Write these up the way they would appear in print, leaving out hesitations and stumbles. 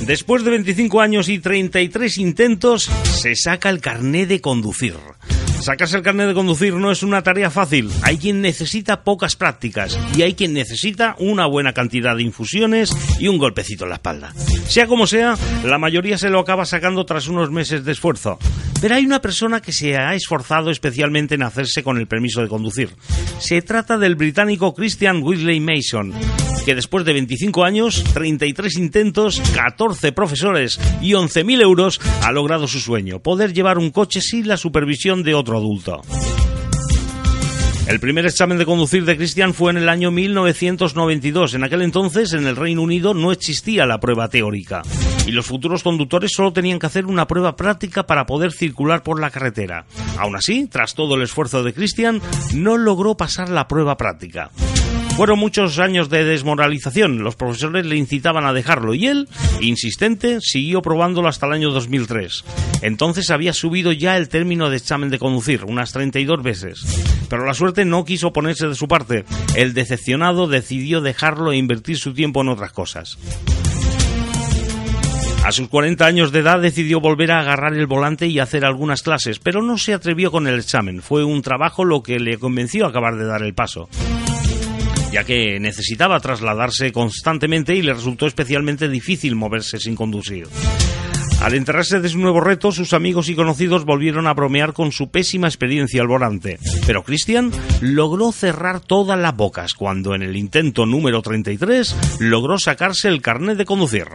Después de 25 años y 33 intentos, se saca el carné de conducir. Sacarse el carnet de conducir no es una tarea fácil. Hay quien necesita pocas prácticas y hay quien necesita una buena cantidad de infusiones y un golpecito en la espalda. Sea como sea, la mayoría se lo acaba sacando tras unos meses de esfuerzo. Pero hay una persona que se ha esforzado especialmente en hacerse con el permiso de conducir. Se trata del británico Christian Whitley Mason, que después de 25 años, 33 intentos, 14 profesores y 11.000 euros ha logrado su sueño: poder llevar un coche sin la supervisión de otro adulto. El primer examen de conducir de Christian fue en el año 1992. En aquel entonces, en el Reino Unido, no existía la prueba teórica y los futuros conductores solo tenían que hacer una prueba práctica para poder circular por la carretera. Aún así, tras todo el esfuerzo de Christian, no logró pasar la prueba práctica. Fueron muchos años de desmoralización. Los profesores le incitaban a dejarlo y él, insistente, siguió probándolo hasta el año 2003. Entonces había subido ya el término de examen de conducir, unas 32 veces. Pero la suerte no quiso ponerse de su parte. El decepcionado decidió dejarlo e invertir su tiempo en otras cosas. A sus 40 años de edad decidió volver a agarrar el volante y hacer algunas clases, pero no se atrevió con el examen. Fue un trabajo lo que le convenció a acabar de dar el paso, ya que necesitaba trasladarse constantemente y le resultó especialmente difícil moverse sin conducir. Al enterarse de su nuevo reto, sus amigos y conocidos volvieron a bromear con su pésima experiencia al volante. Pero Christian logró cerrar todas las bocas cuando en el intento número 33 logró sacarse el carnet de conducir.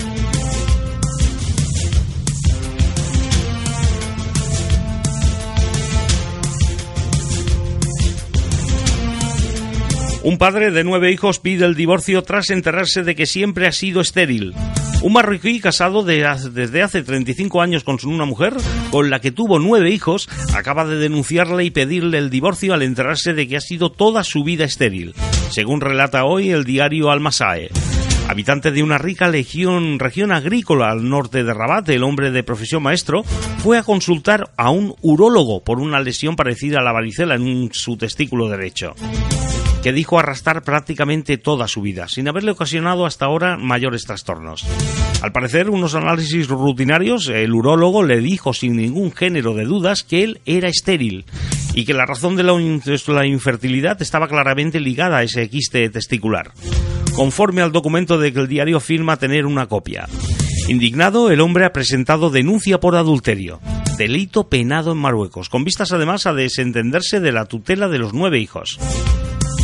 Un padre de 9 hijos pide el divorcio tras enterarse de que siempre ha sido estéril. Un marroquí casado desde hace 35 años con una mujer con la que tuvo 9 hijos acaba de denunciarle y pedirle el divorcio al enterarse de que ha sido toda su vida estéril, según relata hoy el diario Al-Masaae. Habitante de una rica región agrícola al norte de Rabat, el hombre de profesión maestro fue a consultar a un urólogo por una lesión parecida a la varicela en su testículo derecho, que dijo arrastrar prácticamente toda su vida, sin haberle ocasionado hasta ahora mayores trastornos. Al parecer, unos análisis rutinarios, el urólogo le dijo sin ningún género de dudas que él era estéril y que la razón de la infertilidad estaba claramente ligada a ese quiste testicular, conforme al documento de que el diario afirma tener una copia. Indignado, el hombre ha presentado denuncia por adulterio, delito penado en Marruecos, con vistas además a desentenderse de la tutela de los 9 hijos.